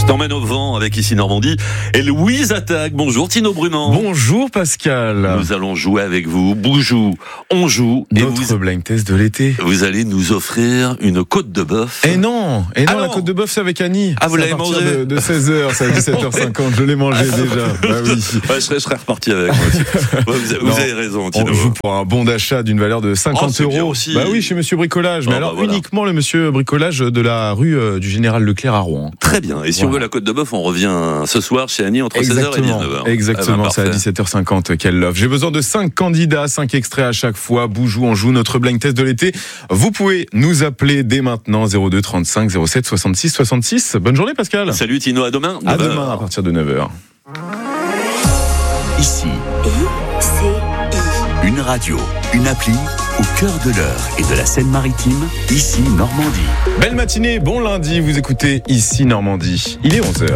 T'emmènes au vent avec ici Normandie et Louise attaque. Bonjour Tino Brunan. Bonjour Pascal. Nous allons jouer avec vous. Boujou, on joue. Notre blind test de l'été. Vous allez nous offrir une côte de bœuf. Et non, la côte de bœuf c'est avec Annie. Ah, vous l'avez mangé de 16h, c'est à 17h50. Je l'ai mangé déjà. Bah oui. Ouais, je serais reparti avec moi aussi. Vous avez raison Tino. On joue pour un bon d'achat d'une valeur de 50 euros. Bien aussi. Bah oui, chez Monsieur Bricolage. Mais alors voilà. Uniquement le Monsieur Bricolage de la rue du Général Leclerc à Rouen. Très bien. Et si on veut la côte de bœuf, on revient ce soir chez Annie entre 16h et 19h. Exactement, c'est à 17h50 qu'elle l'offre. J'ai besoin de 5 candidats, 5 extraits à chaque fois. Boujou, on joue notre blind test de l'été. Vous pouvez nous appeler dès maintenant 02 35 07 66 66. Bonne journée Pascal. Salut Tino, à demain. À demain à partir de 9h. Ici, une radio, une appli au cœur de l'Eure et de la Seine-Maritime, ici Normandie. Belle matinée, bon lundi, vous écoutez ici Normandie. Il est 11h.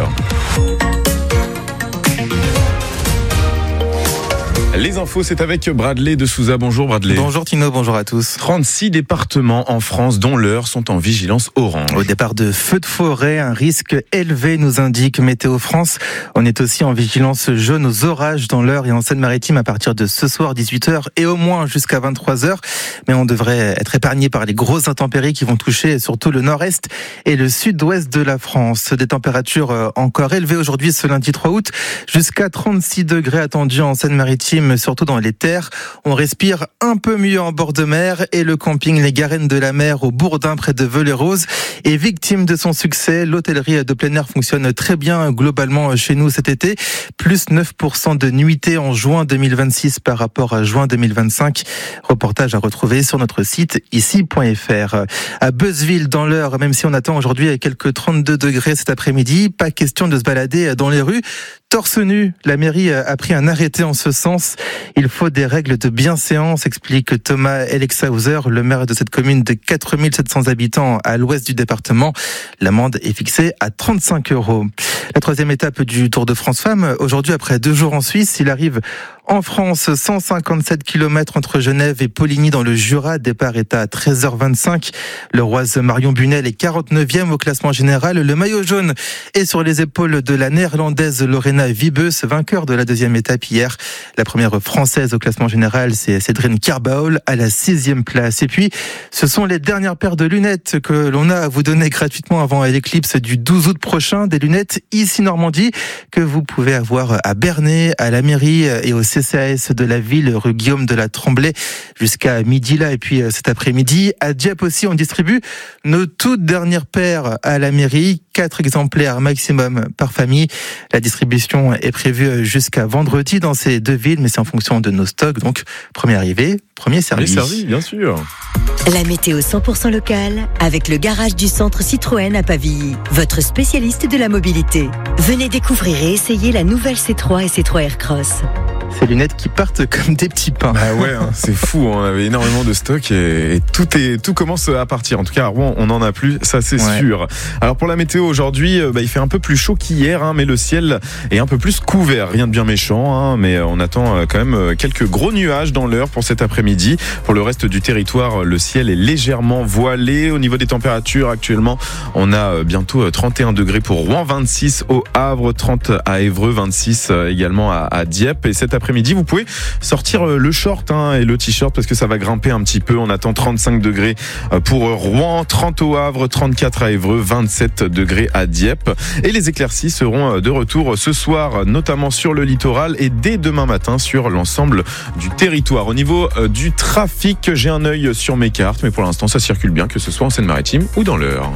Les infos, c'est avec Bradley de Souza. Bonjour Bradley. Bonjour Tino, bonjour à tous. 36 départements en France, dont l'Eure, sont en vigilance orange. Au départ de feux de forêt, un risque élevé nous indique Météo France. On est aussi en vigilance jaune aux orages dans l'Eure et en Seine-Maritime à partir de ce soir 18h et au moins jusqu'à 23h. Mais on devrait être épargné par les grosses intempéries qui vont toucher surtout le nord-est et le sud-ouest de la France. Des températures encore élevées aujourd'hui ce lundi 3 août, jusqu'à 36 degrés attendus en Seine-Maritime, surtout dans les terres. On respire un peu mieux en bord de mer et le camping Les Garennes de la Mer au Bourdin près de Velay-Rose est victime de son succès. L'hôtellerie de plein air fonctionne très bien globalement chez nous cet été. Plus 9% de nuitées en juin 2026 par rapport à juin 2025. Reportage à retrouver sur notre site ici.fr. À Beuzeville dans l'Eure, même si on attend aujourd'hui quelques 32 degrés cet après-midi, pas question de se balader dans les rues torse nu. La mairie a pris un arrêté en ce sens. Il faut des règles de bienséance, explique Thomas Elexhauser, le maire de cette commune de 4700 habitants à l'ouest du département. L'amende est fixée à 35 €. La troisième étape du Tour de France Femmes. Aujourd'hui, après 2 jours en Suisse, il arrive en France, 157 km entre Genève et Poligny dans le Jura. Départ est à 13h25. Le Roise Marion Bunel est 49e au classement général. Le maillot jaune est sur les épaules de la néerlandaise Lorena Wiebes, vainqueur de la deuxième étape hier. La première française au classement général, c'est Cédrine Kerbaol à la 6e place. Et puis, ce sont les dernières paires de lunettes que l'on a à vous donner gratuitement avant l'éclipse du 12 août prochain. Des lunettes ici Normandie que vous pouvez avoir à Bernay, à la mairie et au CCAS de la ville, rue Guillaume de la Tremblay, jusqu'à midi là. Et puis cet après-midi, à Dieppe aussi, on distribue nos toutes dernières paires à la mairie. 4 exemplaires maximum par famille. La distribution est prévue jusqu'à vendredi dans ces 2 villes, mais c'est en fonction de nos stocks. Donc, premier arrivé, premier servi. Premier servi, bien sûr. La météo 100% locale avec le garage du centre Citroën à Pavilly, votre spécialiste de la mobilité. Venez découvrir et essayer la nouvelle C3 et C3 Aircross. Ces lunettes qui partent comme des petits pains. Ah ouais, c'est fou. On avait énormément de stock et tout commence à partir. En tout cas, à Rouen, on n'en a plus, ça c'est sûr. Alors pour la météo aujourd'hui, il fait un peu plus chaud qu'hier, mais le ciel est un peu plus couvert. Rien de bien méchant, mais on attend quand même quelques gros nuages dans l'heure pour cet après-midi. Pour le reste du territoire, le ciel est légèrement voilé. Au niveau des températures, actuellement, on a bientôt 31 degrés pour Rouen, 26 au Havre, 30 à Évreux, 26 également à Dieppe. Et cet après-midi, vous pouvez sortir le short et le t-shirt parce que ça va grimper un petit peu. On attend 35 degrés pour Rouen, 30 au Havre, 34 à Évreux, 27 degrés à Dieppe. Et les éclaircies seront de retour ce soir, notamment sur le littoral et dès demain matin sur l'ensemble du territoire. Au niveau du trafic, j'ai un œil sur mes cartes, mais pour l'instant, ça circule bien, que ce soit en Seine-Maritime ou dans l'Eure.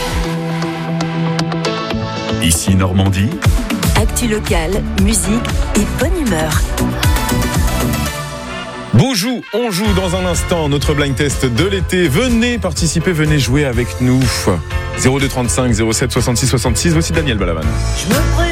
Ici Normandie. Actu locale, musique et bonne humeur. Boujou, on joue dans un instant notre blind test de l'été. Venez participer, venez jouer avec nous. 02 35 07 66 66. Voici Daniel Balavoine.